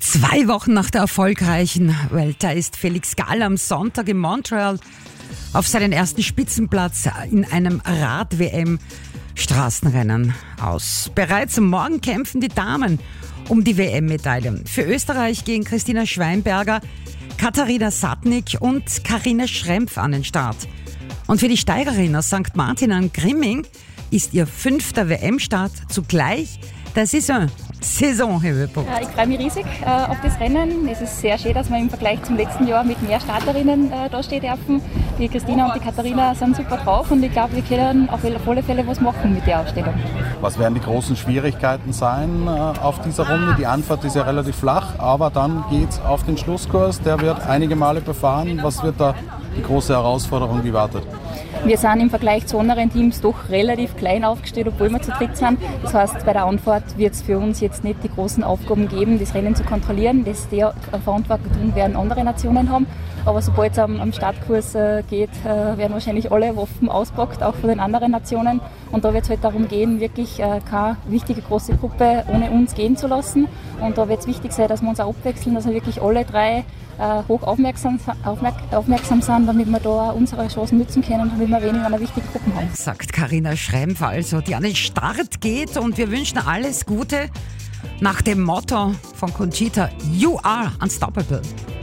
2 Wochen nach der erfolgreichen Vuelta ist Felix Gall am Sonntag in Montreal auf seinen ersten Spitzenplatz in einem Rad-WM-Straßenrennen aus. Bereits morgen kämpfen die Damen um die WM-Medaille. Für Österreich gehen Christina Schweinberger, Katharina Sattnik und Carina Schrempf an den Start. Und für die Steirerin aus St. Martin an Grimming ist ihr 5. WM-Start zugleich der Saisonhöhepunkt. Ich freue mich riesig auf das Rennen. Es ist sehr schön, dass wir im Vergleich zum letzten Jahr mit mehr Starterinnen da stehen dürfen. Die Christina und die Katharina sind super drauf und ich glaube, wir können auf alle Fälle was machen mit der Ausstellung. Was werden die großen Schwierigkeiten sein auf dieser Runde? Die Anfahrt ist ja relativ flach, aber dann geht es auf den Schlusskurs. Der wird einige Male befahren. Was wird da die große Herausforderung, die wartet? Wir sind im Vergleich zu anderen Teams doch relativ klein aufgestellt, obwohl wir zu dritt sind. Das heißt, bei der Anfahrt wird es für uns jetzt nicht die großen Aufgaben geben, das Rennen zu kontrollieren. Das der Verantwortung werden andere Nationen haben. Aber sobald es am Startkurs geht, werden wahrscheinlich alle Waffen auspackt, auch von den anderen Nationen. Und da wird es halt darum gehen, wirklich keine wichtige große Gruppe ohne uns gehen zu lassen. Und da wird es wichtig sein, dass wir uns auch abwechseln, dass wir wirklich alle drei hoch aufmerksam sind, damit wir da unsere Chancen nutzen können und damit wir wenig eine wichtige Gruppe haben. Sagt Carina Schrempf, also, die an den Start geht, und wir wünschen alles Gute nach dem Motto von Conchita: You are unstoppable.